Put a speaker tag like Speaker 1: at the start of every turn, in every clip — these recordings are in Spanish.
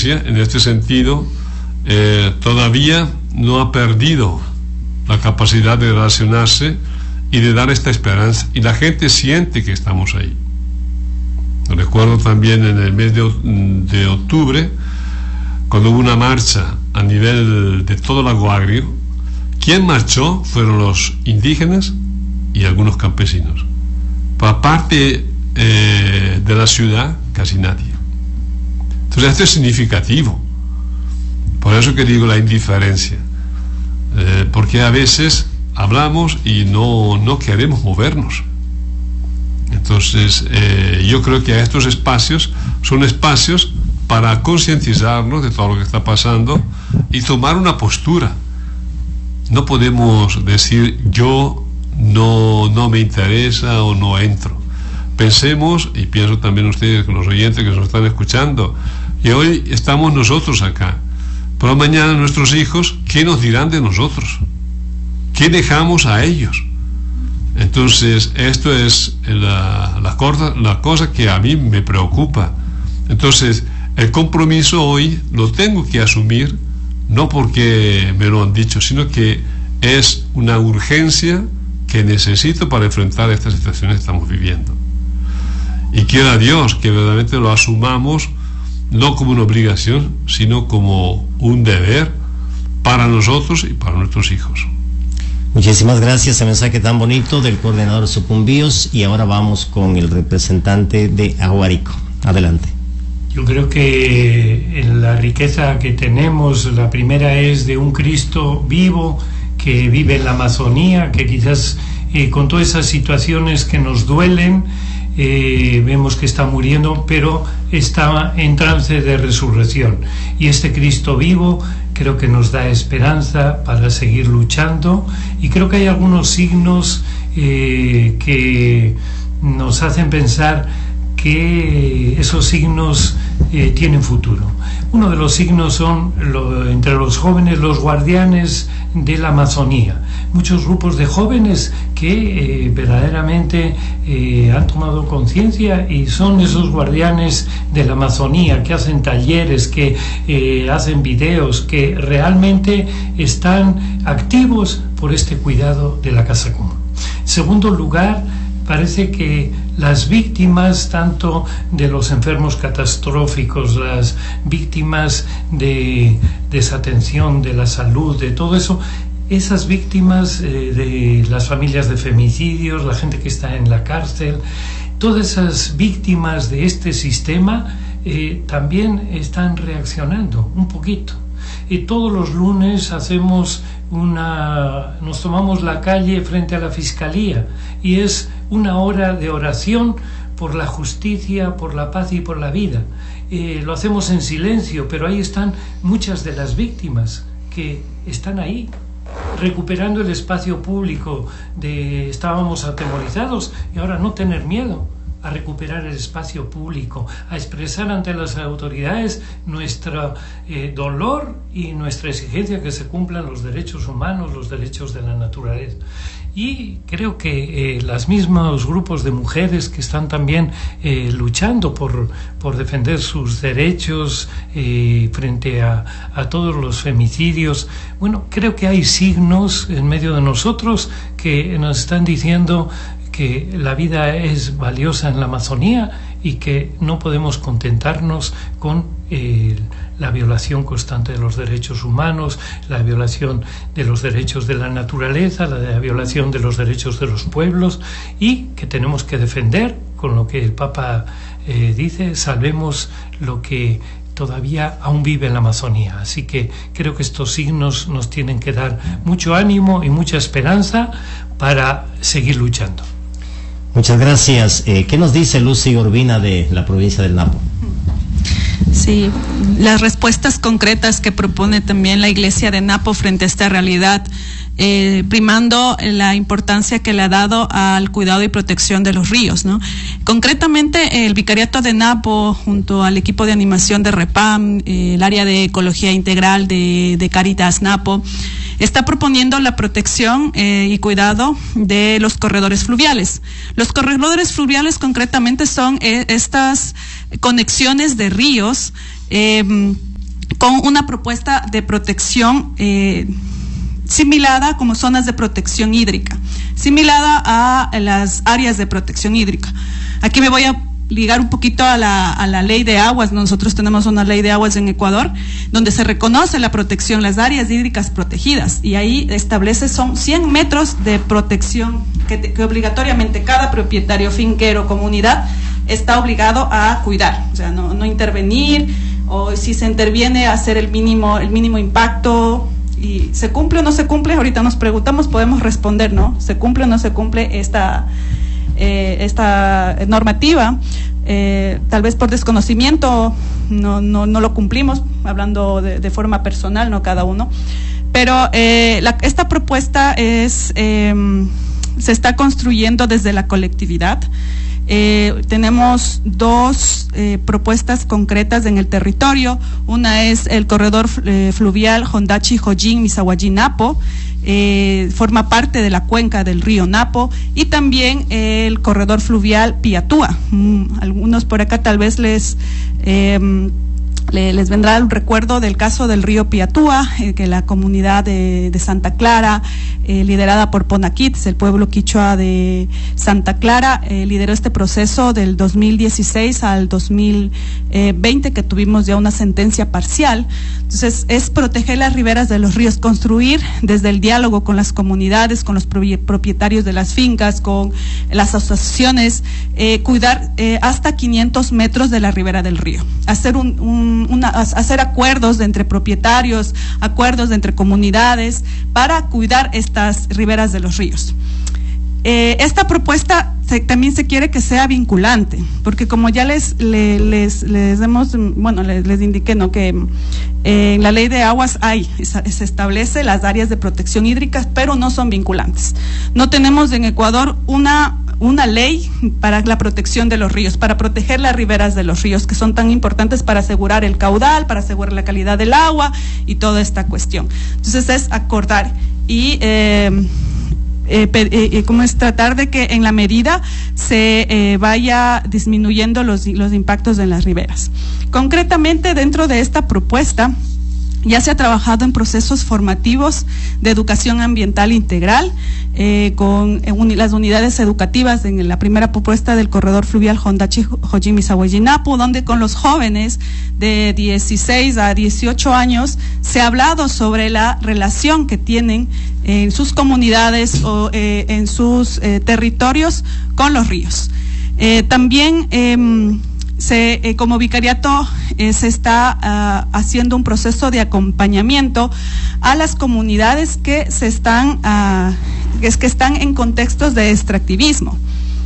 Speaker 1: iglesia, en este sentido, todavía no ha perdido la capacidad de relacionarse y de dar esta esperanza, y la gente siente que estamos ahí. Recuerdo también en el mes de octubre, cuando hubo una marcha a nivel de todo Lago Agrio. Quien marchó fueron los indígenas y algunos campesinos. Por parte de la ciudad, casi nadie. Entonces esto es significativo. Por eso que digo la indiferencia, porque a veces hablamos y no queremos movernos. Entonces yo creo que estos espacios son espacios para concientizarnos de todo lo que está pasando y tomar una postura. No podemos decir yo no me interesa o no entro. Pensemos, y pienso también ustedes con los oyentes que nos están escuchando, que hoy estamos nosotros acá, pero mañana nuestros hijos, ¿qué nos dirán de nosotros? ¿Qué dejamos a ellos? Entonces esto es la cosa que a mí me preocupa. Entonces el compromiso hoy lo tengo que asumir, no porque me lo han dicho, sino que es una urgencia que necesito para enfrentar estas situaciones que estamos viviendo. Y quiera a Dios que verdaderamente lo asumamos, no como una obligación, sino como un deber para nosotros y para nuestros hijos.
Speaker 2: Muchísimas gracias, ese mensaje tan bonito del coordinador Sucumbíos. Y ahora vamos con el representante de Aguarico. Adelante.
Speaker 3: Yo creo que la riqueza que tenemos, la primera es de un Cristo vivo que vive en la Amazonía, que quizás con todas esas situaciones que nos duelen, vemos que está muriendo, pero está en trance de resurrección. Y este Cristo vivo creo que nos da esperanza para seguir luchando, y creo que hay algunos signos que nos hacen pensar que esos signos tienen futuro. Uno de los signos son entre los jóvenes los guardianes de la Amazonía. Muchos grupos de jóvenes que verdaderamente han tomado conciencia y son esos guardianes de la Amazonía, que hacen talleres, que hacen videos, que realmente están activos por este cuidado de la casa común. En segundo lugar, parece que las víctimas tanto de los enfermos catastróficos, las víctimas de desatención de la salud, de todo eso, esas víctimas de las familias de femicidios, la gente que está en la cárcel, todas esas víctimas de este sistema también están reaccionando un poquito. Y todos los lunes nos tomamos la calle frente a la Fiscalía, y es una hora de oración por la justicia, por la paz y por la vida. Lo hacemos en silencio, pero ahí están muchas de las víctimas que están ahí, recuperando el espacio público. Estábamos atemorizados, y ahora no tener miedo a recuperar el espacio público, a expresar ante las autoridades nuestro dolor y nuestra exigencia que se cumplan los derechos humanos, los derechos de la naturaleza. Y creo que los mismos grupos de mujeres que están también luchando por defender sus derechos frente a todos los femicidios, bueno, creo que hay signos en medio de nosotros que nos están diciendo que la vida es valiosa en la Amazonía y que no podemos contentarnos con la violación constante de los derechos humanos, la violación de los derechos de la naturaleza, la violación de los derechos de los pueblos, y que tenemos que defender, con lo que el Papa dice, salvemos lo que todavía aún vive en la Amazonía. Así que creo que estos signos nos tienen que dar mucho ánimo y mucha esperanza para seguir luchando.
Speaker 2: Muchas gracias. ¿Qué nos dice Lucy Urbina de la provincia del Napo?
Speaker 4: Sí, las respuestas concretas que propone también la Iglesia de Napo frente a esta realidad, primando la importancia que le ha dado al cuidado y protección de los ríos, ¿no? Concretamente, el Vicariato de Napo, junto al equipo de animación de REPAM, el área de ecología integral de Cáritas Napo, está proponiendo la protección y cuidado de los corredores fluviales. Los corredores fluviales concretamente son estas conexiones de ríos con una propuesta de protección similada como zonas de protección hídrica, similada a las áreas de protección hídrica. Aquí me voy a ligar un poquito a la ley de aguas. Nosotros tenemos una ley de aguas en Ecuador donde se reconoce la protección, las áreas hídricas protegidas, y ahí establece son 100 metros de protección que obligatoriamente cada propietario, finquero, comunidad está obligado a cuidar, o sea, no intervenir, o si se interviene hacer el mínimo impacto. ¿Y se cumple o no se cumple? Ahorita nos preguntamos, podemos responder, ¿no? ¿Se cumple o no se cumple esta normativa? Tal vez por desconocimiento no lo cumplimos, hablando de forma personal, no cada uno. Pero esta propuesta se está construyendo desde la colectividad. Tenemos dos propuestas concretas en el territorio. Una es el corredor fluvial Hondachi-Jojin-Misahuallín-Napo, forma parte de la cuenca del río Napo, y también el corredor fluvial Piatúa. Algunos por acá tal vez les vendrá el recuerdo del caso del río Piatúa, que la comunidad de Santa Clara, liderada por Ponaquits, el pueblo quichua de Santa Clara, lideró este proceso del 2016 al 2020, que tuvimos ya una sentencia parcial. Entonces, es proteger las riberas de los ríos, construir desde el diálogo con las comunidades, con los propietarios de las fincas, con las asociaciones, cuidar hasta 500 metros de la ribera del río, hacer acuerdos entre propietarios, acuerdos entre comunidades para cuidar estas riberas de los ríos. Esta propuesta también se quiere que sea vinculante, porque como ya les indiqué, ¿no?, que en la ley de aguas se establece las áreas de protección hídrica, pero no son vinculantes. No tenemos en Ecuador una ley para la protección de los ríos, para proteger las riberas de los ríos, que son tan importantes para asegurar el caudal, para asegurar la calidad del agua y toda esta cuestión. Entonces es acordar y cómo es tratar de que en la medida se vaya disminuyendo los impactos en las riberas. Concretamente, dentro de esta propuesta ya se ha trabajado en procesos formativos de educación ambiental integral con las unidades educativas en la primera propuesta del corredor fluvial Hondachi-Jojin-Misahuallín-Napo, donde con los jóvenes de 16 a 18 años se ha hablado sobre la relación que tienen en sus comunidades o en sus territorios con los ríos. También como vicariato se está haciendo un proceso de acompañamiento a las comunidades que están en contextos de extractivismo.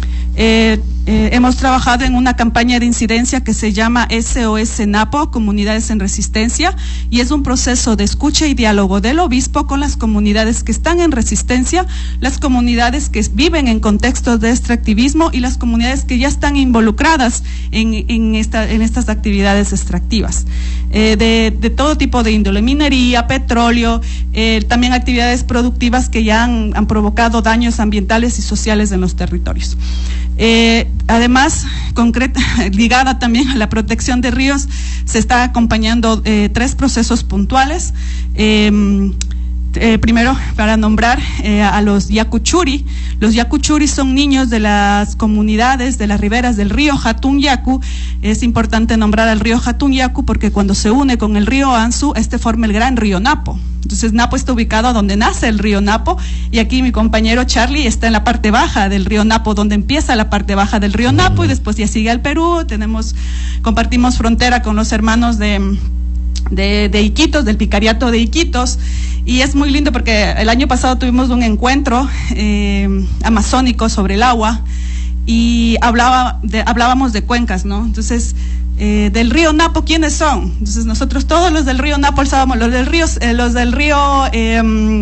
Speaker 4: Hemos trabajado en una campaña de incidencia que se llama SOS Napo, Comunidades en Resistencia, y es un proceso de escucha y diálogo del obispo con las comunidades que están en resistencia, las comunidades que viven en contextos de extractivismo y las comunidades que ya están involucradas en estas actividades extractivas. De todo tipo de índole, minería, petróleo, también actividades productivas que ya han provocado daños ambientales y sociales en los territorios. Además, ligada también a la protección de ríos, se está acompañando 3 procesos puntuales. Primero, para nombrar a los Yacuchuri. Los Yacuchuri son niños de las comunidades de las riberas del río Jatún Yacu. Es importante nombrar al río Jatún Yacu porque cuando se une con el río Anzu, forma el gran río Napo. Entonces, Napo está ubicado donde nace el río Napo, y aquí mi compañero Charlie está en la parte baja del río Napo, donde empieza la parte baja del río Napo, y después ya sigue al Perú. Compartimos frontera con los hermanos de Iquitos, del vicariato de Iquitos, y es muy lindo porque el año pasado tuvimos un encuentro amazónico sobre el agua y hablábamos de cuencas, ¿no? Entonces, del río Napo, ¿quiénes son? Entonces nosotros todos los del río Napo alzábamos, los del río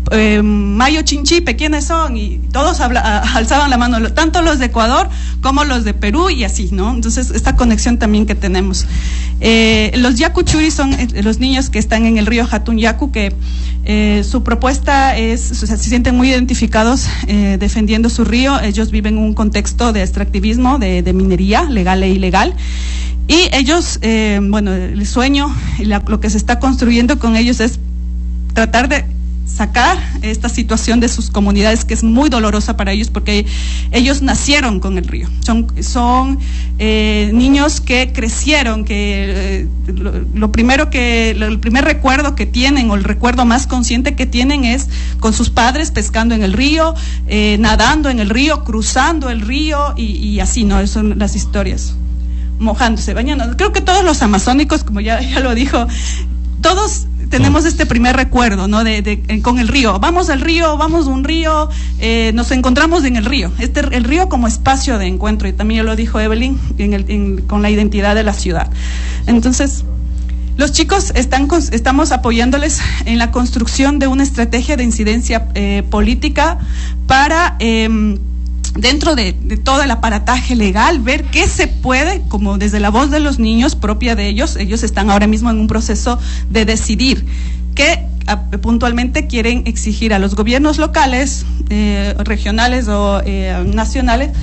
Speaker 4: Mayo Chinchipe, ¿quiénes son? Y todos alzaban la mano, tanto los de Ecuador como los de Perú y así, ¿no? Entonces, esta conexión también que tenemos. Los Yaku Churis son los niños que están en el río Hatun Yaku, que su propuesta es, o sea, se sienten muy identificados defendiendo su río. Ellos viven en un contexto de extractivismo, de minería legal e ilegal. Y ellos, bueno, el sueño y lo que se está construyendo con ellos es tratar de sacar esta situación de sus comunidades, que es muy dolorosa para ellos porque ellos nacieron con el río. Son niños que crecieron, que el primer recuerdo que tienen, o el recuerdo más consciente que tienen, es con sus padres pescando en el río, nadando en el río, cruzando el río y así, ¿no? Esas son las historias. Mojándose, bañando. Creo que todos los amazónicos, como ya lo dijo, todos tenemos este primer recuerdo, ¿no? Con el río. Vamos al río, vamos a un río, nos encontramos en el río. El río como espacio de encuentro, y también lo dijo Evelyn, con la identidad de la ciudad. Entonces, los chicos estamos apoyándoles en la construcción de una estrategia de incidencia política para dentro de todo el aparataje legal, ver qué se puede, como desde la voz de los niños, propia de ellos están ahora mismo en un proceso de decidir qué puntualmente quieren exigir a los gobiernos locales, regionales o nacional,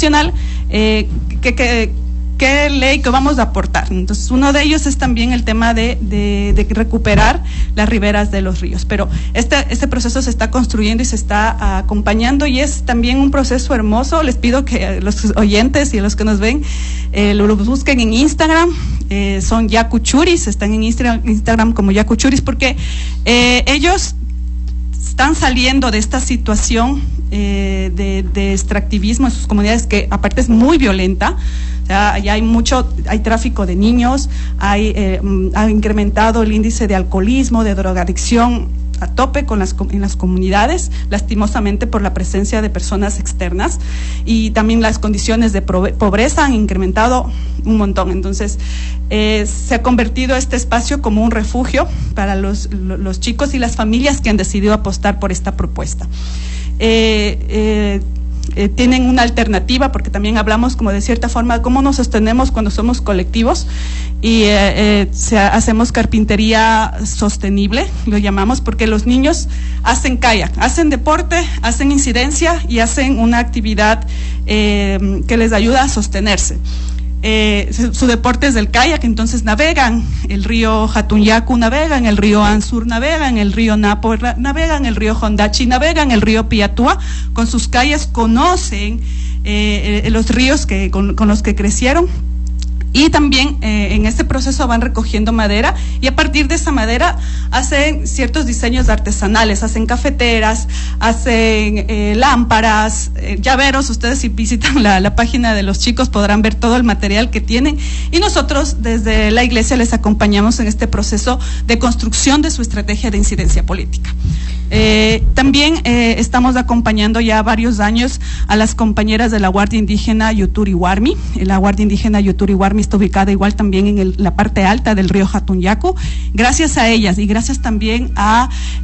Speaker 4: qué ley que vamos a aportar. Entonces, uno de ellos es también el tema de recuperar las riberas de los ríos. Pero este proceso se está construyendo y se está acompañando, y es también un proceso hermoso. Les pido que los oyentes y los que nos ven lo busquen en Instagram. Son Yaku Churis, están en Instagram como Yaku Churis, porque ellos están saliendo de esta situación de extractivismo en sus comunidades, que aparte es muy violenta. Ya hay tráfico de niños, ha incrementado el índice de alcoholismo, de drogadicción a tope en las comunidades, lastimosamente por la presencia de personas externas, y también las condiciones de pobreza han incrementado un montón. Entonces, se ha convertido este espacio como un refugio para los chicos y las familias que han decidido apostar por esta propuesta. Tienen una alternativa, porque también hablamos como de cierta forma cómo nos sostenemos cuando somos colectivos, y hacemos carpintería sostenible, lo llamamos, porque los niños hacen kayak, hacen deporte, hacen incidencia y hacen una actividad que les ayuda a sostenerse. Su deporte es del kayak, entonces navegan el río Hatun Yaku, navegan el río Ansur, navegan el río Napo, navegan el río Hondachi, navegan el río Piatúa. Con sus kayaks conocen los ríos con los que crecieron. Y también en este proceso van recogiendo madera, y a partir de esa madera hacen ciertos diseños artesanales, hacen cafeteras, hacen lámparas, llaveros. Ustedes, si visitan la página de los chicos, podrán ver todo el material que tienen, y nosotros desde la iglesia les acompañamos en este proceso de construcción de su estrategia de incidencia política. También estamos acompañando ya varios años a las compañeras de la Guardia Indígena Yuturi Warmi. La Guardia Indígena Yuturi Warmi está ubicada igual también en la parte alta del río Hatun Yaku. Gracias a ellas y gracias también a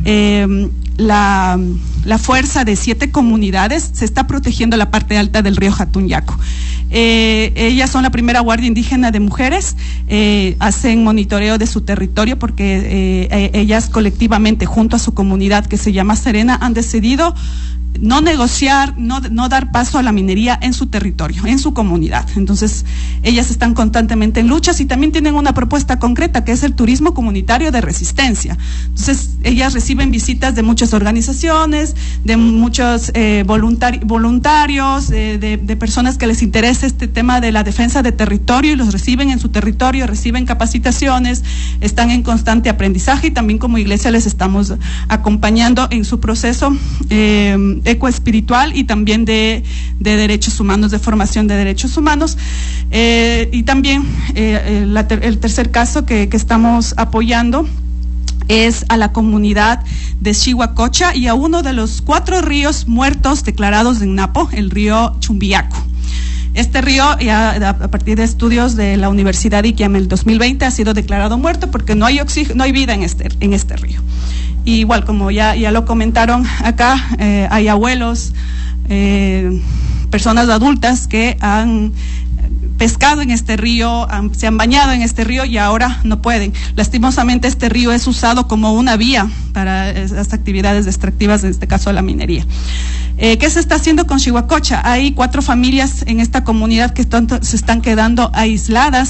Speaker 4: la fuerza de 7 comunidades, se está protegiendo la parte alta del río Hatun Yaku. Ellas son la primera guardia indígena de mujeres, hacen monitoreo de su territorio, porque ellas colectivamente, junto a su comunidad que se llama Serena, han decidido no negociar, no dar paso a la minería en su territorio, en su comunidad. Entonces, ellas están constantemente en luchas, y también tienen una propuesta concreta, que es el turismo comunitario de resistencia. Entonces, ellas reciben visitas de muchas organizaciones, de muchos voluntarios, de personas que les interesa este tema de la defensa de territorio, y los reciben en su territorio, reciben capacitaciones, están en constante aprendizaje, y también como iglesia les estamos acompañando en su proceso ecoespiritual y también de derechos humanos, de formación de derechos humanos. Y también el tercer caso que estamos apoyando es a la comunidad de Chihuacocha y a uno de los 4 ríos muertos declarados en Napo, el río Chumbiaco. Este río, a partir de estudios de la Universidad de Iquiam en el 2020, ha sido declarado muerto porque no hay vida en este río.
Speaker 5: Y igual, como ya lo comentaron acá, hay abuelos, personas adultas que han pescado en este río, se han bañado en este río y ahora no pueden. Lastimosamente este río es usado como una vía para las actividades extractivas, en este caso la minería. ¿Qué se está haciendo con Chihuacocha? Hay 4 familias en esta comunidad que se están quedando aisladas